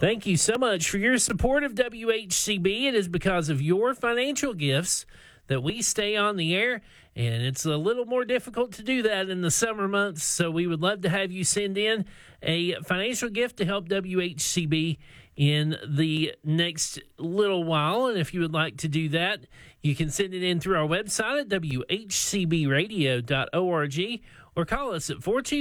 Thank you so much for your support of WHCB. It is because of your financial gifts that we stay on the air, and it's a little more difficult to do that in the summer months, so we would love to have you send in a financial gift to help WHCB in the next little while. And if you would like to do that, you can send it in through our website at WHCBradio.org or call us at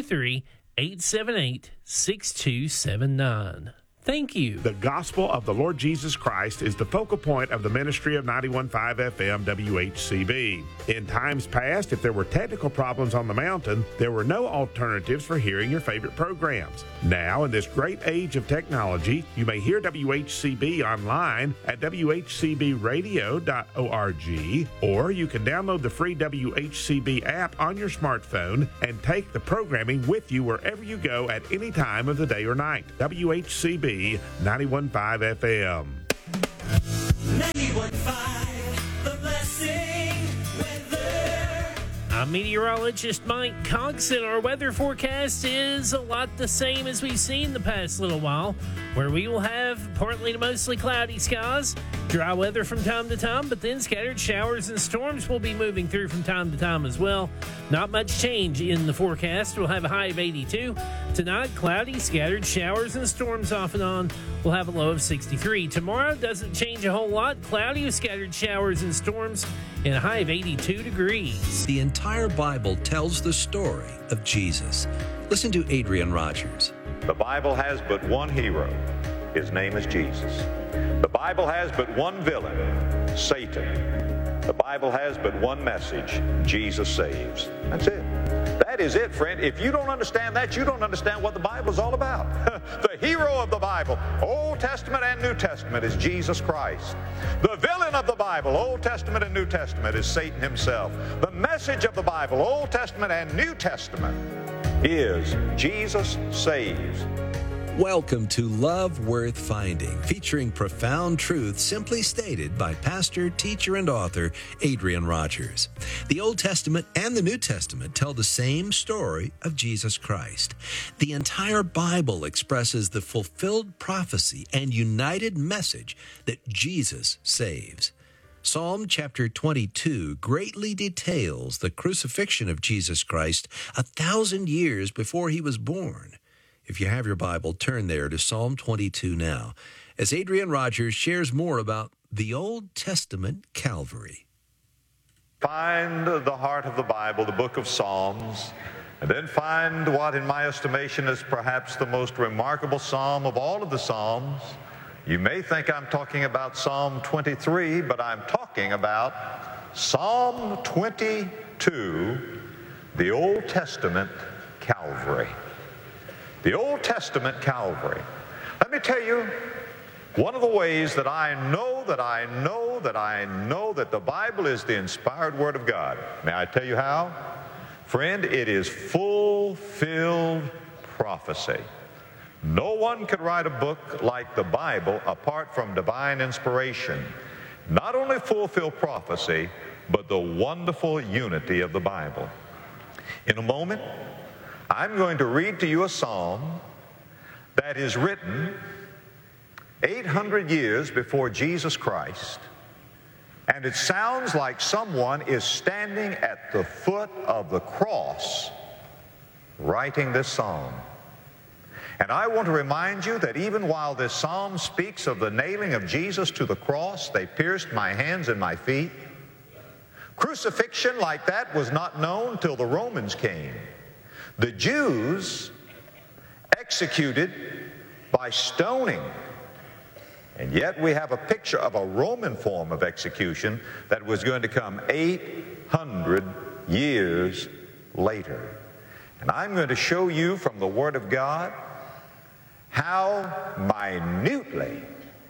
423-878-6279. Thank you. The gospel of the Lord Jesus Christ is the focal point of the ministry of 91.5 FM WHCB. In times past, if there were technical problems on the mountain, there were no alternatives for hearing your favorite programs. Now, in this great age of technology, you may hear WHCB online at WHCBradio.org, or you can download the free WHCB app on your smartphone and take the programming with you wherever you go at any time of the day or night. WHCB 91.5 FM. 91.5, the blessing weather. I'm meteorologist Mike Cox, and our weather forecast is a lot the same as we've seen the past little while, where we will have partly to mostly cloudy skies, dry weather from time to time, but then scattered showers and storms will be moving through from time to time as well. Not much change in the forecast. We'll have a high of 82. Tonight, cloudy, scattered showers and storms off and on. We'll have a low of 63. Tomorrow doesn't change a whole lot. Cloudy with scattered showers and storms and a high of 82 degrees. The entire Bible tells the story of Jesus. Listen to Adrian Rogers. The Bible has but one hero. His name is Jesus. The Bible has but one villain, Satan. The Bible has but one message, Jesus saves. That's it. That is it, friend. If you don't understand that, you don't understand what the Bible's all about. The hero of the Bible, Old Testament and New Testament, is Jesus Christ. The villain of the Bible, Old Testament and New Testament, is Satan himself. The message of the Bible, Old Testament and New Testament, is Jesus saves. Welcome to Love Worth Finding, featuring profound truth simply stated by pastor, teacher, and author Adrian Rogers. The Old Testament and the New Testament tell the same story of Jesus Christ. The entire Bible expresses the fulfilled prophecy and united message that Jesus saves. Psalm chapter 22 greatly details the crucifixion of Jesus Christ 1,000 years before he was born. If you have your Bible, turn there to Psalm 22 now, as Adrian Rogers shares more about the Old Testament Calvary. Find the heart of the Bible, the book of Psalms, and then find what, in my estimation, is perhaps the most remarkable psalm of all of the Psalms. You may think I'm talking about Psalm 23, but I'm talking about Psalm 22, the Old Testament Calvary. The Old Testament Calvary. Let me tell you, one of the ways that I know that the Bible is the inspired Word of God. May I tell you how? Friend, it is fulfilled prophecy. No one could write a book like the Bible apart from divine inspiration. Not only fulfill prophecy, but the wonderful unity of the Bible. In a moment, I'm going to read to you a psalm that is written 800 years before Jesus Christ, and it sounds like someone is standing at the foot of the cross writing this psalm. And I want to remind you that even while this psalm speaks of the nailing of Jesus to the cross, they pierced my hands and my feet. Crucifixion like that was not known till the Romans came. The Jews executed by stoning. And yet we have a picture of a Roman form of execution that was going to come 800 years later. And I'm going to show you from the Word of God how minutely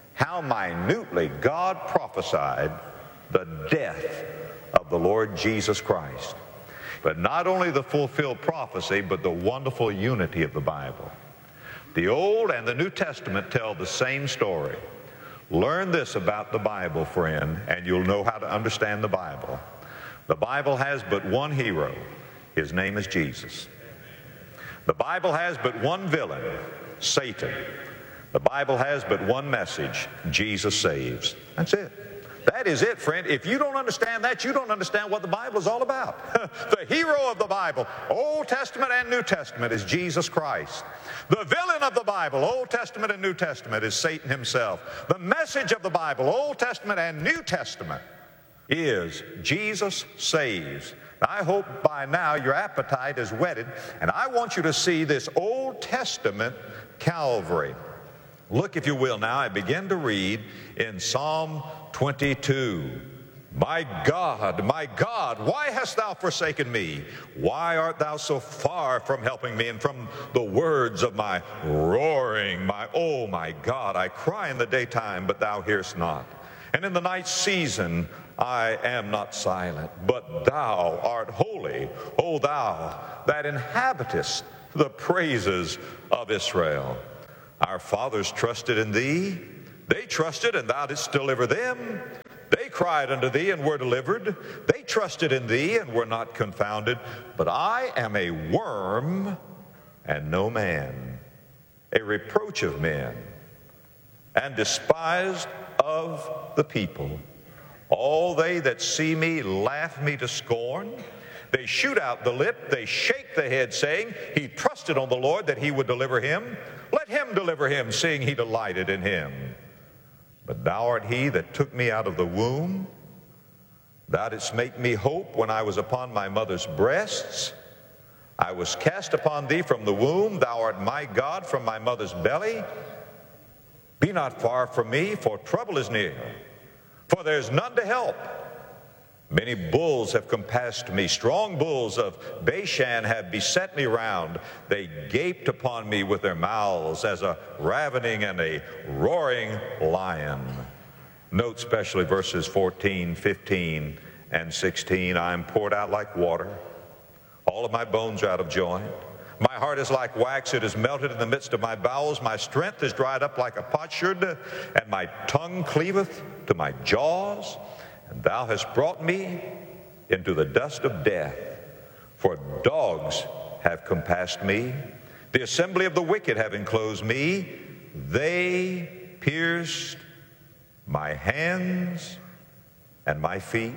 God prophesied the death of the Lord Jesus Christ. But not only the fulfilled prophecy, but the wonderful unity of the Bible. The Old and the New Testament tell the same story. Learn this about the Bible, friend, and you'll know how to understand the Bible. The Bible has but one hero. His name is Jesus. The Bible has but one villain, Satan. The Bible has but one message: Jesus saves. That's it. That is it, friend. If you don't understand that, you don't understand what the Bible is all about. The hero of the Bible, Old Testament and New Testament, is Jesus Christ. The villain of the Bible, Old Testament and New Testament, is Satan himself. The message of the Bible, Old Testament and New Testament, is Jesus saves. I hope by now your appetite is whetted, and I want you to see this Old Testament Calvary. Look, if you will, now. I begin to read in Psalm 22. My God, why hast thou forsaken me? Why art thou so far from helping me and from the words of my roaring? Oh my God, I cry in the daytime, but thou hearest not. And in the night season I am not silent, but thou art holy, O thou that inhabitest the praises of Israel. Our fathers trusted in thee. They trusted, and thou didst deliver them. They cried unto thee and were delivered. They trusted in thee and were not confounded. But I am a worm and no man, a reproach of men, and despised of the people. All they that see me laugh me to scorn. They shoot out the lip, they shake the head, saying, He trusted on the Lord that he would deliver him. Let him deliver him, seeing he delighted in him. But thou art he that took me out of the womb. Thou didst make me hope when I was upon my mother's breasts. I was cast upon thee from the womb. Thou art my God from my mother's belly. Be not far from me, for trouble is near, for there is none to help. Many bulls have compassed me. Strong bulls of Bashan have beset me round. They gaped upon me with their mouths as a ravening and a roaring lion. Note especially verses 14, 15, and 16. I am poured out like water. All of my bones are out of joint. My heart is like wax. It is melted in the midst of my bowels. My strength is dried up like a potsherd, and my tongue cleaveth to my jaws. And thou hast brought me into the dust of death, for dogs have compassed me. The assembly of the wicked have enclosed me. They pierced my hands and my feet.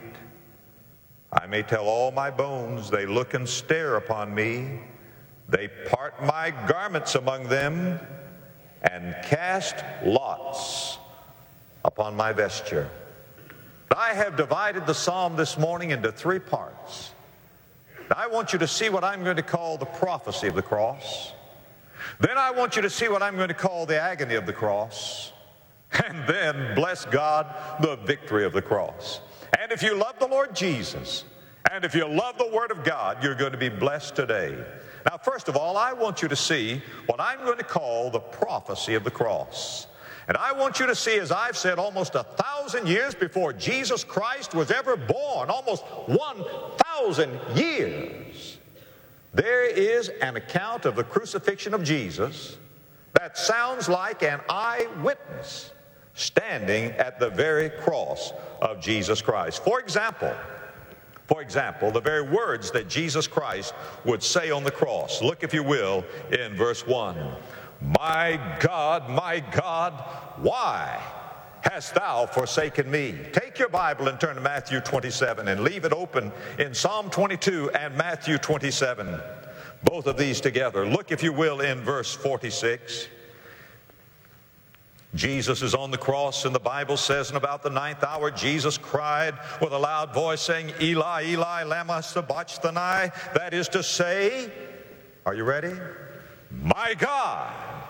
I may tell all my bones, they look and stare upon me. They part my garments among them and cast lots upon my vesture. I have divided the psalm this morning into three parts. I want you to see what I'm going to call the prophecy of the cross. Then I want you to see what I'm going to call the agony of the cross. And then, bless God, the victory of the cross. And if you love the Lord Jesus, and if you love the Word of God, you're going to be blessed today. Now, first of all, I want you to see what I'm going to call the prophecy of the cross. And I want you to see, as I've said, almost 1,000 years before Jesus Christ was ever born, almost 1,000 years, there is an account of the crucifixion of Jesus that sounds like an eyewitness standing at the very cross of Jesus Christ. For example, the very words that Jesus Christ would say on the cross. Look, if you will, in verse 1. My God, why hast thou forsaken me? Take your Bible and turn to Matthew 27 and leave it open in Psalm 22 and Matthew 27. Both of these together. Look, if you will, in verse 46. Jesus is on the cross, and the Bible says, in about the 9th hour, Jesus cried with a loud voice, saying, Eli, Eli, lama sabachthani. That is to say, are you ready? My God,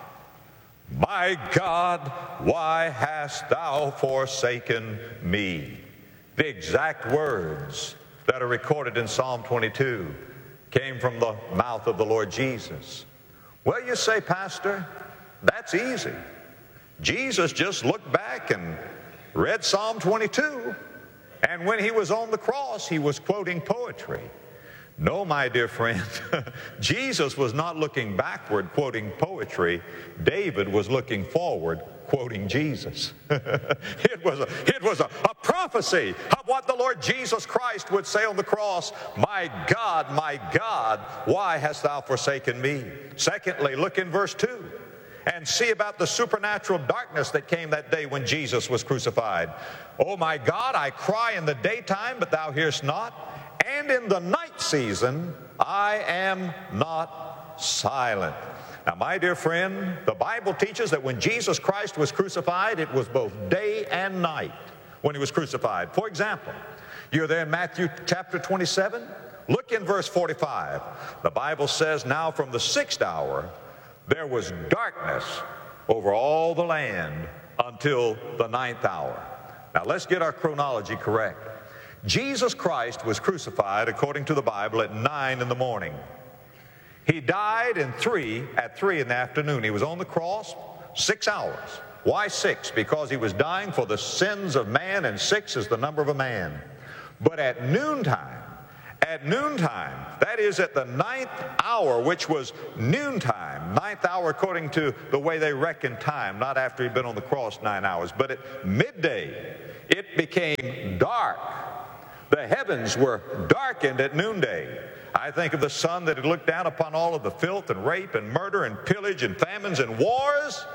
why hast thou forsaken me? The exact words that are recorded in Psalm 22 came from the mouth of the Lord Jesus. Well, you say, Pastor, that's easy. Jesus just looked back and read Psalm 22, and when he was on the cross, he was quoting poetry. No, my dear friend, Jesus was not looking backward quoting poetry. David was looking forward quoting Jesus. It was a prophecy of what the Lord Jesus Christ would say on the cross. My God, why hast thou forsaken me? Secondly, look in verse 2. and see about the supernatural darkness that came that day when Jesus was crucified. Oh my God, I cry in the daytime, but thou hearest not, and in the night season I am not silent. Now, my dear friend, the Bible teaches that when Jesus Christ was crucified, it was both day and night when he was crucified. For example, you're there in Matthew chapter 27. Look in verse 45. The Bible says, now from the 6th hour, there was darkness over all the land until the 9th hour. Now, let's get our chronology correct. Jesus Christ was crucified, according to the Bible, at 9 in the morning. He died at 3 in the afternoon. He was on the cross 6 hours. Why 6? Because he was dying for the sins of man, and 6 is the number of a man. But at noontime, that is at the 9th hour, which was noontime, 9th hour according to the way they reckon time, not after he'd been on the cross 9 hours, but at midday, it became dark. The heavens were darkened at noonday. I think of the sun that had looked down upon all of the filth and rape and murder and pillage and famines and wars.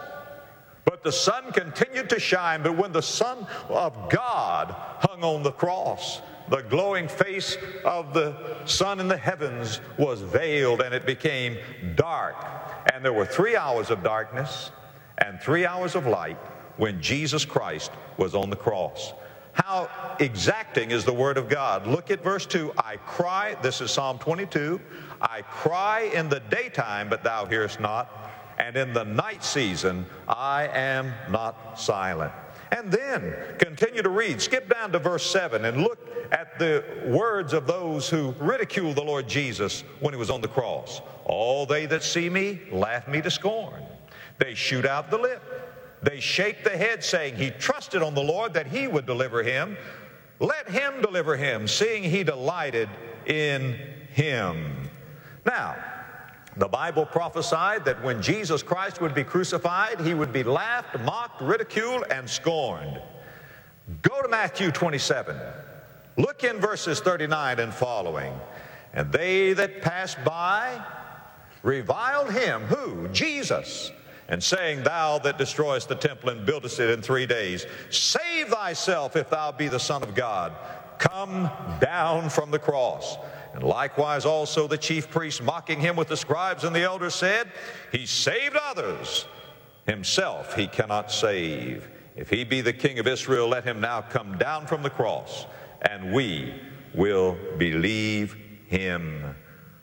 But the sun continued to shine. But when the Son of God hung on the cross, the glowing face of the sun in the heavens was veiled, and it became dark. And there were 3 hours of darkness and 3 hours of light when Jesus Christ was on the cross. How exacting is the Word of God. Look at verse 2. I cry, this is Psalm 22, I cry in the daytime, but thou hearest not, and in the night season I am not silent. And then continue to read. Skip down to verse 7 and look at the words of those who ridiculed the Lord Jesus when he was on the cross. All they that see me laugh me to scorn. They shoot out the lip. They shake the head, saying, he trusted on the Lord that he would deliver him. Let him deliver him, seeing he delighted in him. Now, the Bible prophesied that when Jesus Christ would be crucified, he would be laughed, mocked, ridiculed, and scorned. Go to Matthew 27. Look in verses 39 and following. And they that passed by reviled him, who? Jesus. And saying, thou that destroyest the temple and buildest it in 3 days, save thyself if thou be the Son of God. Come down from the cross. And likewise also the chief priests, mocking him with the scribes and the elders, said, he saved others, himself he cannot save. If he be the King of Israel, let him now come down from the cross, and we will believe him.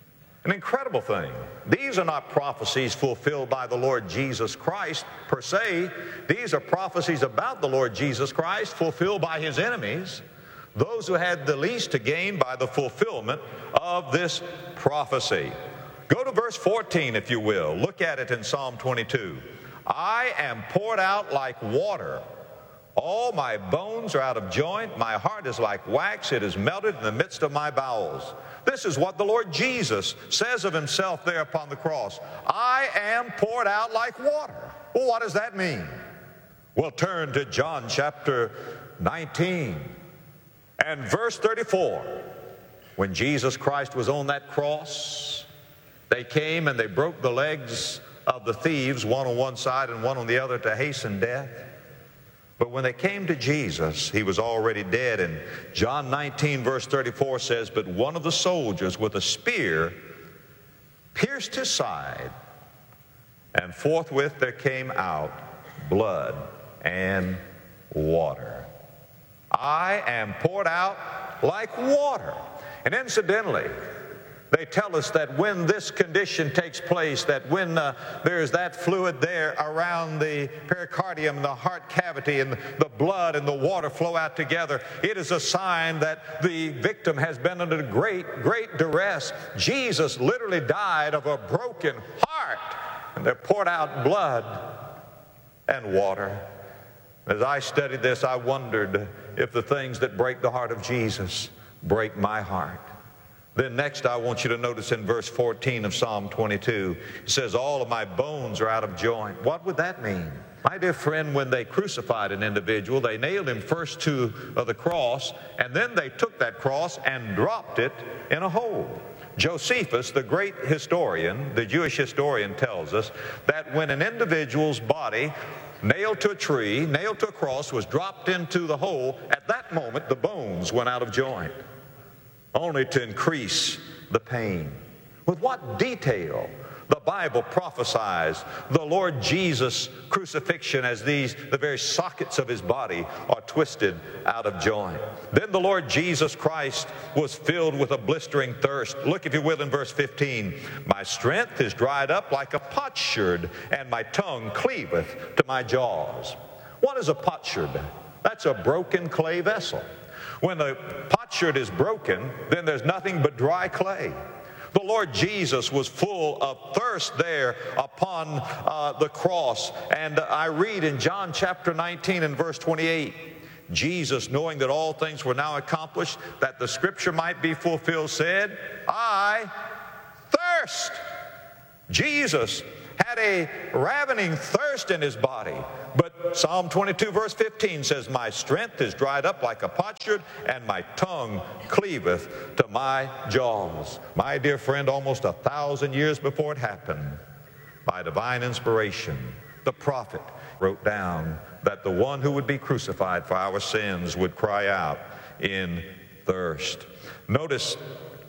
An incredible thing. These are not prophecies fulfilled by the Lord Jesus Christ per se. These are prophecies about the Lord Jesus Christ fulfilled by his enemies, those who had the least to gain by the fulfillment of this prophecy. Go to verse 14, if you will. Look at it in Psalm 22. I am poured out like water. All my bones are out of joint. My heart is like wax. It is melted in the midst of my bowels. This is what the Lord Jesus says of himself there upon the cross. I am poured out like water. Well, what does that mean? Well, turn to John chapter 19 and verse 34. When Jesus Christ was on that cross, they came and they broke the legs of the thieves, one on one side and one on the other, to hasten death. But when they came to Jesus, he was already dead. And John 19 verse 34 says, but one of the soldiers with a spear pierced his side, and forthwith there came out blood and water. I am poured out like water. And incidentally, they tell us that when this condition takes place, that when there's that fluid there around the pericardium and the heart cavity, and the blood and the water flow out together, it is a sign that the victim has been under great duress. Jesus literally died of a broken heart, and they poured out blood and water. As I studied this, I wondered if the things that break the heart of Jesus break my heart. Then next I want you to notice in verse 14 of Psalm 22, it says, all of my bones are out of joint. What would that mean? My dear friend, when they crucified an individual, they nailed him first to the cross, and then they took that cross and dropped it in a hole. Josephus, the great historian, the Jewish historian, tells us that when an individual's body nailed to a tree, nailed to a cross, was dropped into the hole, at that moment the bones went out of joint, only to increase the pain. With what detail the Bible prophesies the Lord Jesus' crucifixion as the very sockets of his body are twisted out of joint. Then the Lord Jesus Christ was filled with a blistering thirst. Look, if you will, in verse 15. My strength is dried up like a potsherd, and my tongue cleaveth to my jaws. What is a potsherd? That's a broken clay vessel. When the potsherd is broken, then there's nothing but dry clay. The Lord Jesus was full of thirst there upon the cross. And I read in John chapter 19 and verse 28, Jesus, knowing that all things were now accomplished, that the scripture might be fulfilled, said, I thirst. Jesus had a ravening thirst in his body. But Psalm 22 verse 15 says, my strength is dried up like a potsherd, and my tongue cleaveth to my jaws. My dear friend, almost 1,000 years before it happened, by divine inspiration, the prophet wrote down that the one who would be crucified for our sins would cry out in thirst. Notice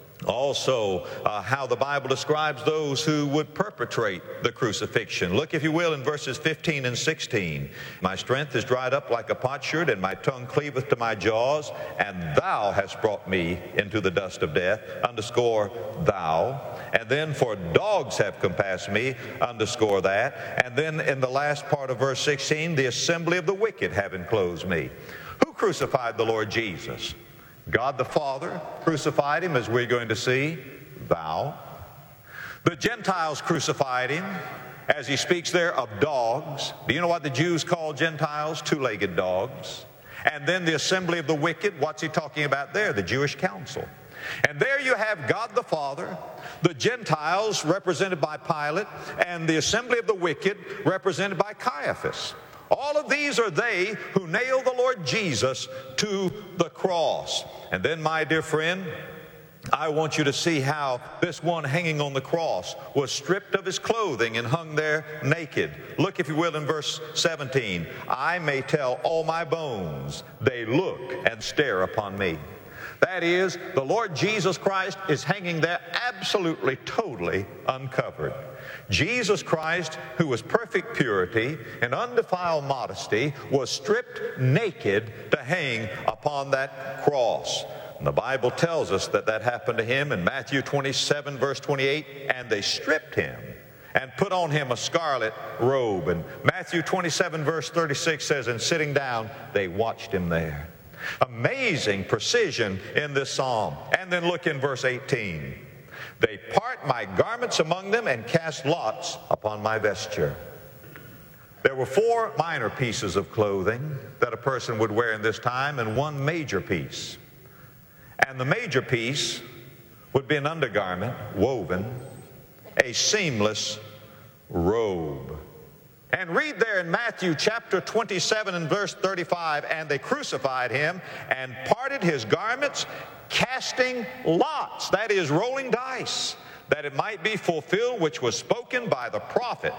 also how the Bible describes those who would perpetrate the crucifixion. Look, if you will, in verses 15 and 16. My strength is dried up like a potsherd, and my tongue cleaveth to my jaws, and thou hast brought me into the dust of death. Underscore thou. And then for dogs have compassed me. Underscore that. And then in the last part of verse 16, the assembly of the wicked have enclosed me. Who crucified the Lord Jesus? God the Father crucified him, as we're going to see, thou. The Gentiles crucified him, as he speaks there of dogs. Do you know what the Jews call Gentiles? Two-legged dogs. And then the assembly of the wicked, what's he talking about there? The Jewish council. And there you have God the Father, the Gentiles represented by Pilate, and the assembly of the wicked represented by Caiaphas. All of these are they who nailed the Lord Jesus to the cross. And then, my dear friend, I want you to see how this one hanging on the cross was stripped of his clothing and hung there naked. Look, if you will, in verse 17. I may tell all my bones, they look and stare upon me. That is, the Lord Jesus Christ is hanging there absolutely, totally uncovered. Jesus Christ, who was perfect purity and undefiled modesty, was stripped naked to hang upon that cross. And the Bible tells us that that happened to him in Matthew 27, verse 28, and they stripped him and put on him a scarlet robe. And Matthew 27, verse 36 says, and sitting down, they watched him there. Amazing precision in this psalm. And then look in verse 18. They part my garments among them and cast lots upon my vesture. There were 4 minor pieces of clothing that a person would wear in this time, and 1 major piece. And the major piece would be an undergarment woven, a seamless robe. And read there in Matthew chapter 27 and verse 35, and they crucified him and parted his garments, casting lots, that is, rolling dice, that it might be fulfilled which was spoken by the prophet.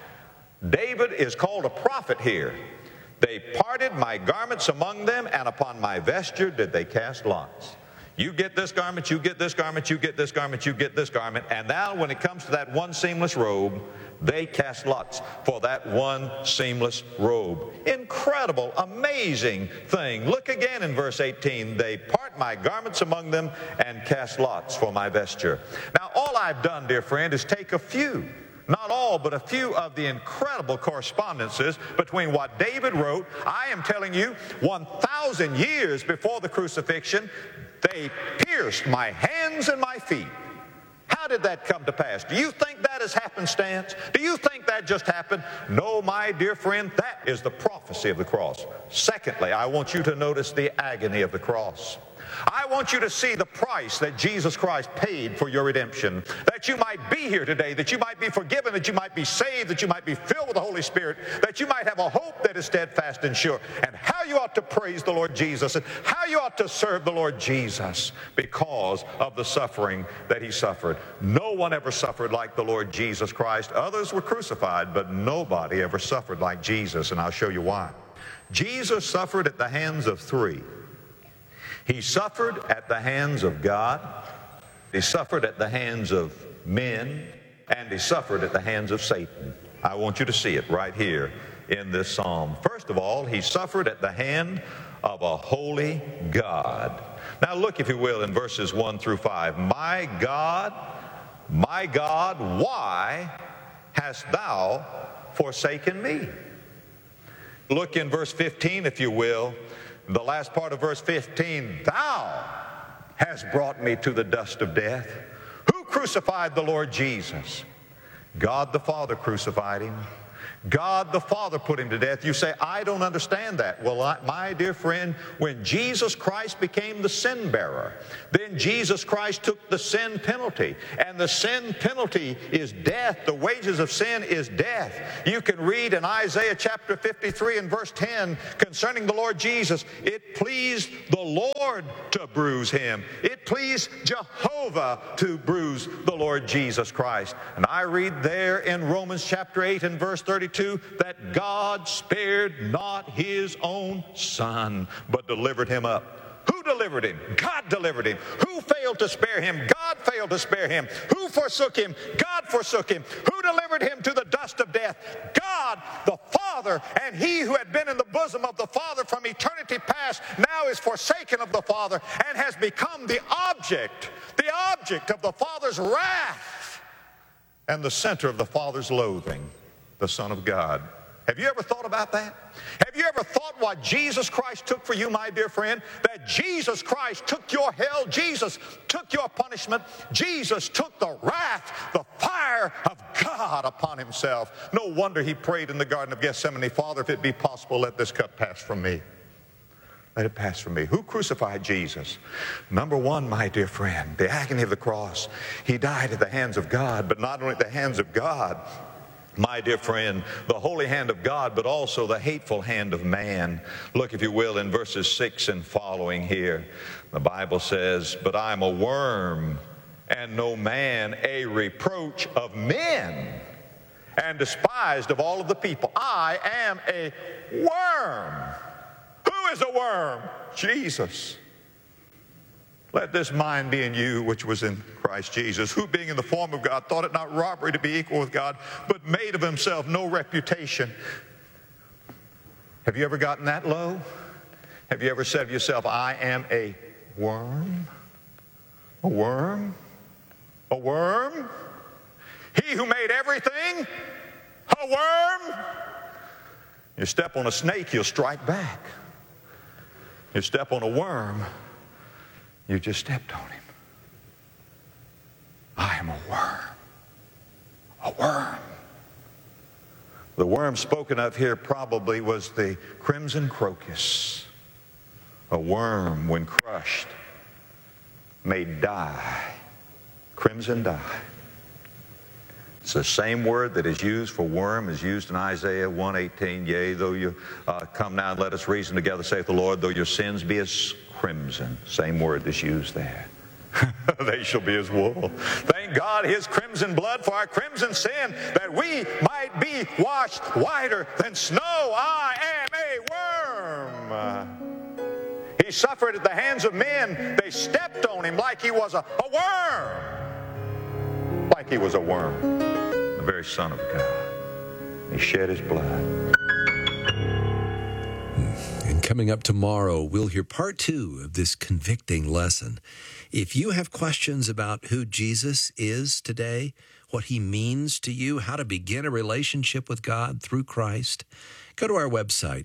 David is called a prophet here. They parted my garments among them, and upon my vesture did they cast lots. You get this garment, you get this garment, you get this garment, you get this garment. And now when it comes to that one seamless robe, they cast lots for that one seamless robe. Incredible, amazing thing. Look again in verse 18. They part my garments among them and cast lots for my vesture. Now all I've done, dear friend, is take a few, not all, but a few of the incredible correspondences between what David wrote. I am telling you, 1,000 years before the crucifixion, they pierced my hands and my feet. How did that come to pass? Do you think that is happenstance? Do you think that just happened? No, my dear friend, that is the prophecy of the cross. Secondly, I want you to notice the agony of the cross. I want you to see the price that Jesus Christ paid for your redemption, that you might be here today, that you might be forgiven, that you might be saved, that you might be filled with the Holy Spirit, that you might have a hope that is steadfast and sure, and how you ought to praise the Lord Jesus, and how you ought to serve the Lord Jesus because of the suffering that he suffered. No one ever suffered like the Lord Jesus Christ. Others were crucified, but nobody ever suffered like Jesus, and I'll show you why. Jesus suffered at the hands of three. He suffered at the hands of God, he suffered at the hands of men, and he suffered at the hands of Satan. I want you to see it right here in this psalm. First of all, he suffered at the hand of a holy God. Now look, if you will, in verses 1 through 5. My God, why hast thou forsaken me? Look in verse 15, if you will. The last part of verse 15, thou hast brought me to the dust of death. Who crucified the Lord Jesus? God the Father crucified him. God the Father put him to death. You say, I don't understand that. Well, my dear friend, when Jesus Christ became the sin bearer, then Jesus Christ took the sin penalty. And the sin penalty is death. The wages of sin is death. You can read in Isaiah chapter 53 and verse 10 concerning the Lord Jesus, it pleased the Lord to bruise him. It pleased Jehovah to bruise the Lord Jesus Christ. And I read there in Romans chapter 8 and verse 32, that God spared not his own son, but delivered him up. Who delivered him? God delivered him. Who failed to spare him? God failed to spare him. Who forsook him? God forsook him. Who delivered him to the dust of death? God the Father. And he who had been in the bosom of the Father from eternity past now is forsaken of the Father and has become the object of the Father's wrath and the center of the Father's loathing, the Son of God. Have you ever thought about that? Have you ever thought what Jesus Christ took for you, my dear friend? That Jesus Christ took your hell, Jesus took your punishment, Jesus took the wrath, the fire of God upon himself. No wonder he prayed in the Garden of Gethsemane, Father, if it be possible, let this cup pass from me. Let it pass from me. Who crucified Jesus? Number one, my dear friend, the agony of the cross. He died at the hands of God, but not only at the hands of God, my dear friend, the holy hand of God, but also the hateful hand of man. Look, if you will, in verses 6 and following here. The Bible says, but I'm a worm, and no man, a reproach of men, and despised of all of the people. I am a worm. Who is a worm? Jesus. Let this mind be in you, which was in Christ Jesus, who being in the form of God, thought it not robbery to be equal with God, but made of himself no reputation. Have you ever gotten that low? Have you ever said to yourself, I am a worm? A worm? A worm? He who made everything? A worm? You step on a snake, he'll strike back. You step on a worm, you just stepped on him. I am a worm. A worm. The worm spoken of here probably was the crimson crocus. A worm, when crushed, may die. Crimson dye. It's the same word that is used for worm is used in Isaiah 1:18. Yea, though you come now and let us reason together, saith the Lord, though your sins be as crimson. Same word that's used there. They shall be as wool. Thank God his crimson blood for our crimson sin, that we might be washed whiter than snow. I am a worm. He suffered at the hands of men. They stepped on him like he was a worm. Like he was a worm. The very Son of God. He shed his blood. And coming up tomorrow, we'll hear part 2 of this convicting lesson. If you have questions about who Jesus is today, what he means to you, how to begin a relationship with God through Christ, go to our website,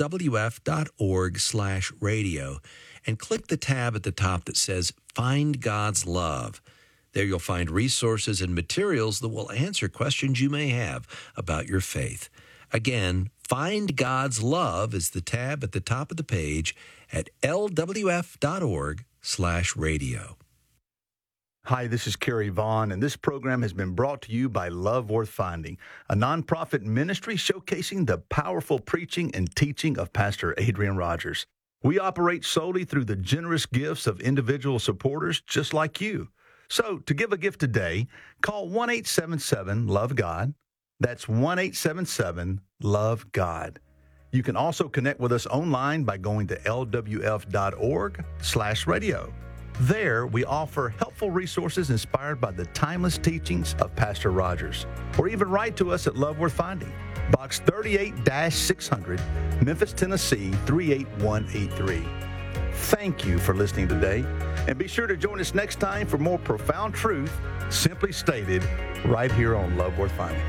lwf.org/radio, and click the tab at the top that says Find God's Love. There you'll find resources and materials that will answer questions you may have about your faith. Again, Find God's Love is the tab at the top of the page at lwf.org/radio. loveworthfinding.org/radio. Hi, this is Kerry Vaughn, and this program has been brought to you by Love Worth Finding, a nonprofit ministry showcasing the powerful preaching and teaching of Pastor Adrian Rogers. We operate solely through the generous gifts of individual supporters just like you. So, to give a gift today, call 1-877-LOVE-GOD. That's 1-877-LOVE-GOD. You can also connect with us online by going to lwf.org/radio. There, we offer helpful resources inspired by the timeless teachings of Pastor Rogers. Or even write to us at Love Worth Finding, Box 38-600, Memphis, Tennessee 38183. Thank you for listening today, and be sure to join us next time for more profound truth, simply stated, right here on Love Worth Finding.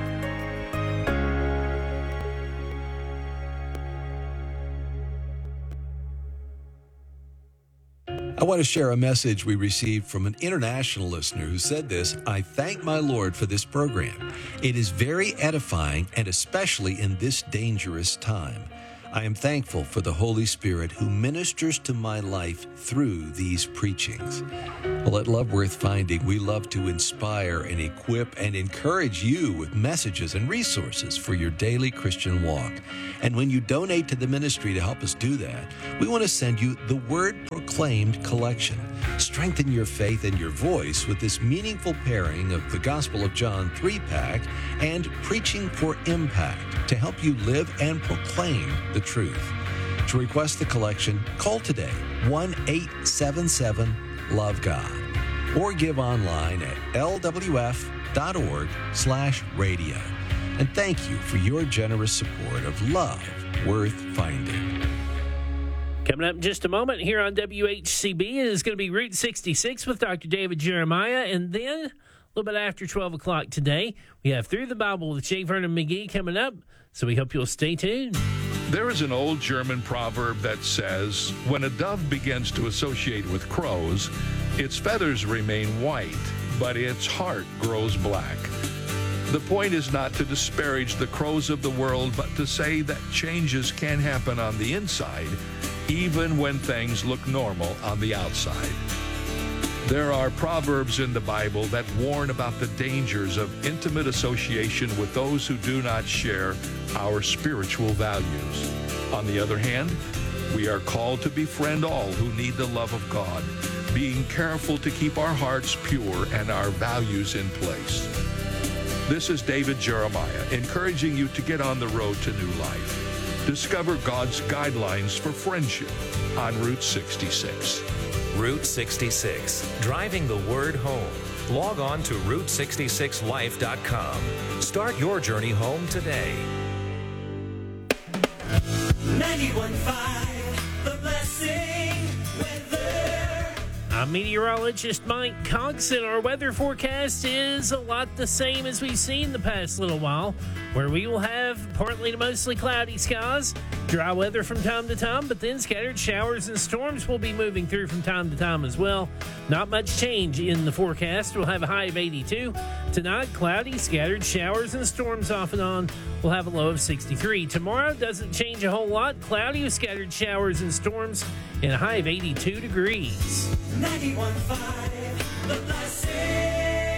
I want to share a message we received from an international listener who said this: I thank my Lord for this program. It is very edifying, and especially in this dangerous time. I am thankful for the Holy Spirit who ministers to my life through these preachings. Well, at Love Worth Finding, we love to inspire and equip and encourage you with messages and resources for your daily Christian walk. And when you donate to the ministry to help us do that, we want to send you the Word Proclaimed collection. Strengthen your faith and your voice with this meaningful pairing of the Gospel of John 3-pack and Preaching for Impact to help you live and proclaim the truth. To request the collection, call today, 1-877-LOVE-GOD, or give online at lwf.org/radio. And thank you for your generous support of Love Worth Finding. Coming up in just a moment here on WHCB is going to be Route 66 with Dr. David Jeremiah. And then a little bit after 12 o'clock today, we have Through the Bible with J. Vernon McGee coming up. So we hope you'll stay tuned. There is an old German proverb that says, when a dove begins to associate with crows, its feathers remain white, but its heart grows black. The point is not to disparage the crows of the world, but to say that changes can happen on the inside, even when things look normal on the outside. There are proverbs in the Bible that warn about the dangers of intimate association with those who do not share our spiritual values. On the other hand, we are called to befriend all who need the love of God, being careful to keep our hearts pure and our values in place. This is David Jeremiah, encouraging you to get on the road to new life. Discover God's guidelines for friendship on Route 66. Route 66, driving the word home. Log on to Route66Life.com. Start your journey home today. 91.5, The Blessing Weather. I'm meteorologist Mike Coxon. Our weather forecast is a lot the same as we've seen the past little while, where we will have partly to mostly cloudy skies, dry weather from time to time, but then scattered showers and storms will be moving through from time to time as well. Not much change in the forecast. We'll have a high of 82. Tonight, cloudy, scattered showers and storms off and on. We'll have a low of 63. Tomorrow doesn't change a whole lot. Cloudy with scattered showers and storms and a high of 82 degrees. 91.5, The Blessing.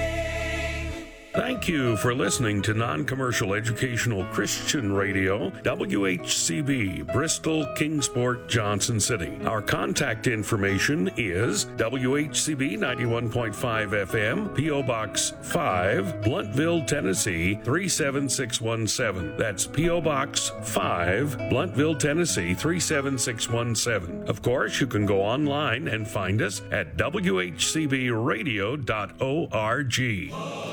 Thank you for listening to non-commercial educational Christian radio, WHCB, Bristol, Kingsport, Johnson City. Our contact information is WHCB 91.5 FM, P.O. Box 5, Bluntville, Tennessee 37617. That's P.O. Box 5, Bluntville, Tennessee 37617. Of course, you can go online and find us at WHCBradio.org.